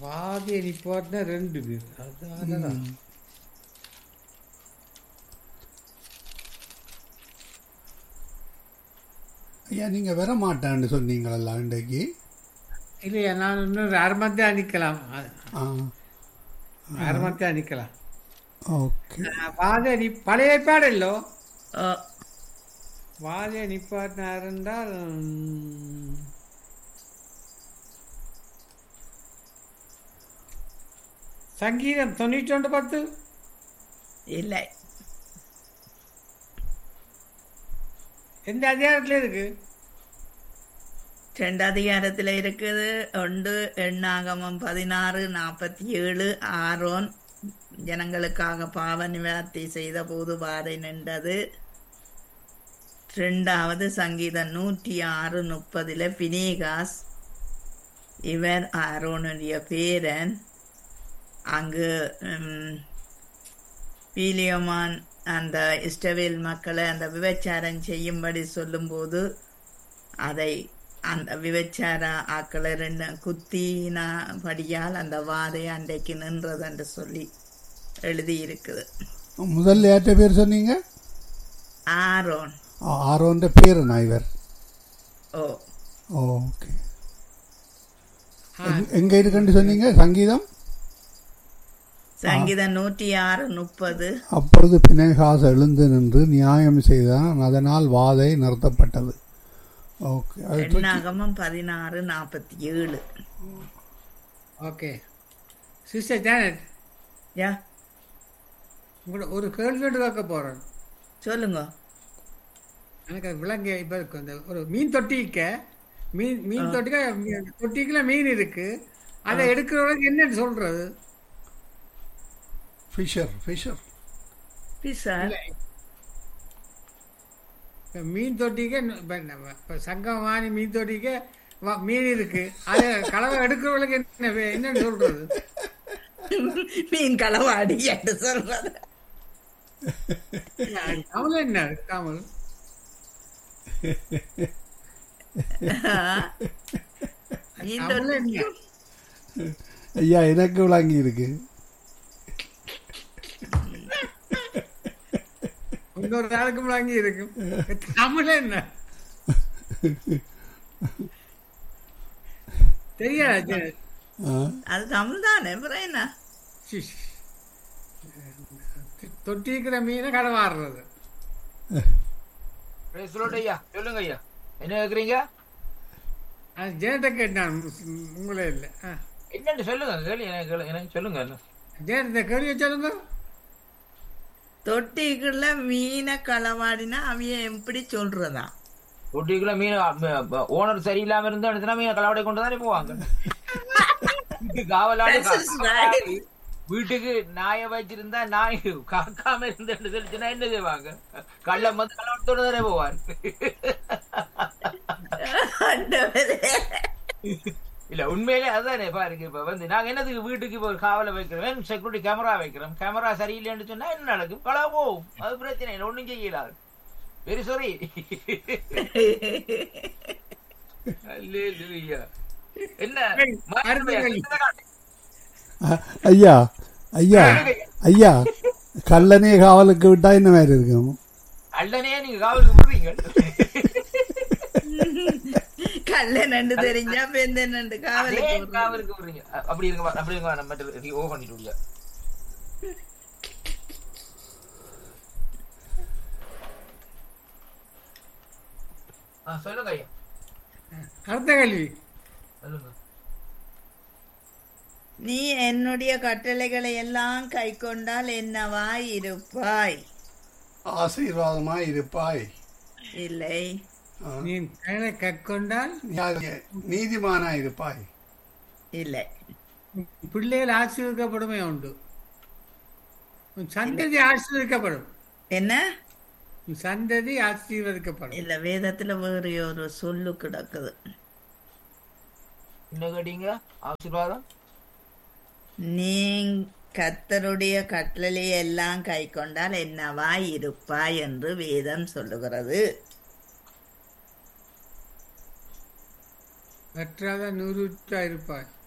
வாதிய நிப்பாட்டினா 2 பேர். அதான் ஐயா நீங்கள் வர மாட்டேன்னு சொன்னீங்களா இன்றைக்கு? இல்லையா, நான் இன்னொரு அரை மணி தான் நிற்கலாம். ஆ அரை மணி தான் நிற்கலாம். ஓகே. வாதிய பழைய ஏற்பாடல்லோ வாதிய நிப்பாட்டினார் என்றால் சங்கீதம் 91:10 இல்லை, எந்த அதிகாரத்தில் இருக்கு? 2 அதிகாரத்தில் இருக்குது. 1 எண்ணாகமம் 16:47. ஆரோன் ஜனங்களுக்காக பாவ நிவர்த்தி செய்த போது வாதை நின்றது. 2வது சங்கீதம் 106:30. பினேகாஸ், இவர் ஆரோனுடைய பேரன். அங்கு பீலியோமான் அந்த இஸ்ரவேல் மக்களை அந்த விபச்சாரம் செய்யும்படி சொல்லும்போது அதை அந்த விபச்சார ஆக்களை 2 குத்தினபடியால் அந்த வாதை அன்றைக்கு நின்றது என்று சொல்லி எழுதியிருக்குது. முதல்ல ஏற்ற பேர் சொன்னீங்க? ஆரோன். ஆரோன்ற பேர் இவர். ஓ ஓகே. எங்க இருக்குன்னு சொன்னீங்க? சங்கீதம் சங்கீதம் 106:30. அப்பொழுது பினேகாஸ் எழுந்து நின்று நியாயம் செய்தான், அதனால் வாதை நிறுத்தப்பட்டது. ஓகே. எண்ணாகமம் 16:47. ஓகே. சிஸ்டர் ஜானட், யா உங்களோட ஒரு கேள்வி கேட்க போகிறேன். சொல்லுங்க. எனக்கு அது விளங்க இப்போ இருக்கு. அந்த ஒரு மீன் தொட்டிக்க மீன் தொட்டிக்குள்ள மீன் இருக்கு, அதை எடுக்கிறவங்களுக்கு என்னன்னு சொல்றது? ஃபிஷர். மீன் தொட்டிக்க சங்கமானி மீன் தொட்டிக்க மீன் இருக்கு, அதை களவை எடுக்கிறவங்களுக்கு என்னன்னு சொல்றது? மீன் களவாடி என்று சொல்றது. தமிழ் என்ன? தமிழ் ஐயா எனக்கு விளங்கி இருக்கு. இன்னொரு நாளுக்கு விளங்கி இருக்கும். தமிழ் என்ன தெரியாது. அது தமிழ் தானே. என்ன தொட்டிக்கிற மீனை கடவாடுறது. ஐயா சொல்லுங்க ஐயா, என்ன கேக்குறீங்க? ஜெயத்தை கேட்டான், உங்களே இல்லை. என்னன்னு சொல்லுங்க, எனக்கு சொல்லுங்க. ஜெயத்தை கேள்வி சொல்லுங்க. தொட்டிக்குள்ள மீனை களவாடினா அவைய எப்படி சொல்றதா? தொட்டிக்குள்ள மீன் ஓனர் சரியில்லாம இருந்தா மீனை களவாடி கொண்டுதானே போவாங்க. காவலாளி வீட்டுக்கு நாயை வச்சிருந்தா நாய் காக்காம இருந்து தெரிஞ்சுன்னா என்ன செய்வாங்க? கள்ளம் வந்து களவாட்டத்தோட தானே போவார். இல்ல உண்மையிலே அதுதானே பாருங்க. இப்ப வந்து நாங்க என்னதுக்கு வீட்டுக்கு இப்ப ஒரு காவலை வைக்கிறோம், செக்யூரிட்டி கேமரா வைக்கிறோம். கேமரா சரியில்லைன்னு சொன்னா என்ன நடக்கும்? களவா போகும். அது பிரச்சனை இல்லை, ஒண்ணும் செய்யலாது. Very sorry. என்ன ஐயா ஐயா ஐயா கள்ளனே காவலுக்கு விட்டா என்ன மாதிரி இருக்கும்? கள்ளனே நீங்க காவலுக்கு விடுறீங்க. கள்ளனண்டு தெரிஞ்சா பெந்தனண்டு காவலுக்கு விடுறீங்க. அப்படி இருங்க, அப்படி இருங்க. நம்ம ஓ பண்ணிட்டு சொல்லுங்க ஐயா. அடுத்த கேள்வி சொல்லுங்க. நீ என்னுடைய கட்டளைகளை எல்லாம் கை கொண்டால் என்னவாய் இருப்பாய்? ஆசீர்வாதமாய் இருப்பாய். இல்லை. நீ கற்கொண்டால் நீதிமானாய் இருப்பாய். இல்லை. பிள்ளைகள் ஆசீர்வதிக்கப்படுமே உண்டு. சந்ததி ஆசீர்வதிக்கப்படும். என்ன? சந்ததி ஆசீர்வதிக்கப்படும். இல்ல, வேதத்துல வேறு ஒரு சொல்லு கிடக்குது. என்ன கேட்டீங்க? ஆசீர்வாதம். நீ கர்த்தருடைய கட்டளை எல்லாம் கை கொண்டால் என்னவாய் இருப்பாய் என்று வேதம் சொல்லுகிறது. கற்றாத 100 இருப்பாய்.